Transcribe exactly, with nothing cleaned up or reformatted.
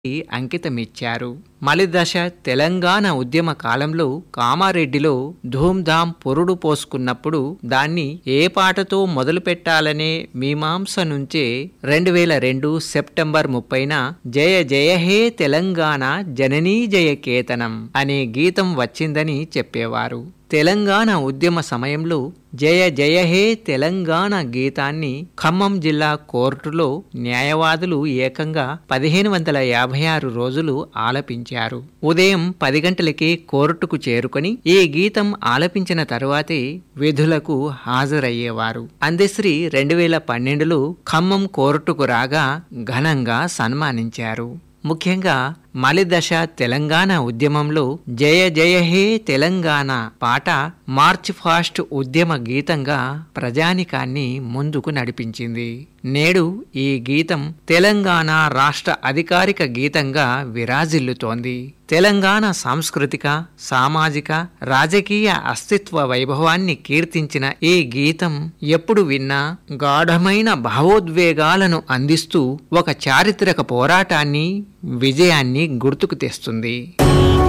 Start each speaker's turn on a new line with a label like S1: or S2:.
S1: అంకితమిచ్చారు. మలిదశ తెలంగాణ ఉద్యమ కాలంలో కామారెడ్డిలో ధూమ్ధాం పొరుడు పోసుకున్నప్పుడు దాన్ని ఏ పాటతో మొదలు పెట్టాలనే మీమాంస నుంచే రెండు వేల రెండు సెప్టెంబర్ ముప్పైన జయ జయ హే తెలంగాణ జననీ జయ కేతనం అనే గీతం వచ్చిందని చెప్పేవారు. తెలంగాణ ఉద్యమ సమయంలో జయ జయ హే తెలంగాణ గీతాన్ని ఖమ్మం జిల్లా కోర్టులో న్యాయవాదులు ఏకంగా పదిహేను వందల యాభై ఆరు రోజులు ఆలపించారు. ఉదయం పది గంటలకే కోర్టుకు చేరుకొని ఈ గీతం ఆలపించిన తరువాతే విధులకు హాజరయ్యేవారు. అందశ్రీ రెండు వేల పన్నెండులో ఖమ్మం కోర్టుకు రాగా ఘనంగా సన్మానించారు. ముఖ్యంగా మలిదశ తెలంగాణ ఉద్యమంలో జయ జయ హే తెలంగాణ పాట మార్చ్ ఫాస్ట్ ఉద్యమ గీతంగా ప్రజానికాన్ని ముందుకు నడిపించింది. నేడు ఈ గీతం తెలంగాణ రాష్ట్ర అధికారిక గీతంగా విరాజిల్లుతోంది. తెలంగాణ సాంస్కృతిక, సామాజిక, రాజకీయ అస్తిత్వ వైభవాన్ని కీర్తించిన ఈ గీతం ఎప్పుడు విన్నా గాఢమైన భావోద్వేగాలను అందిస్తూ ఒక చారిత్రక పోరాటాన్ని, విజయాన్ని గుర్తుకు తెస్తుంది.